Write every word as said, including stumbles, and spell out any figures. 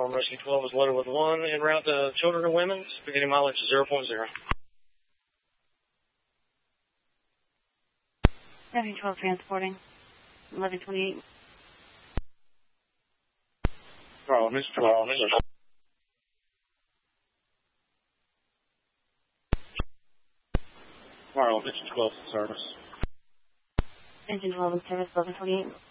Tomorrow Rescue twelve is loaded with one en route to Children and Women's, beginning mileage zero point zero. Rescue twelve transporting, eleven twenty-eight. Tomorrow, Mister Tomorrow, Mister Tomorrow, Mister twelve service. Engine twelve in service, eleven twenty-eight.